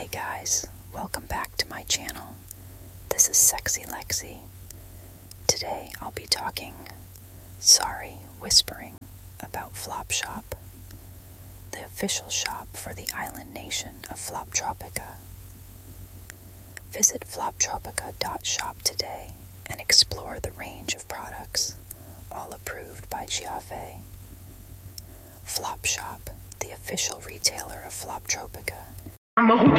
Hey guys, welcome back to my channel. This is Sexy Lexi. Today I'll be whispering about Flopshop, the official shop for the island nation of Floptropica. Visit floptropica.shop today and explore the range of products, all approved by Giave. Flopshop, the official retailer of Floptropica.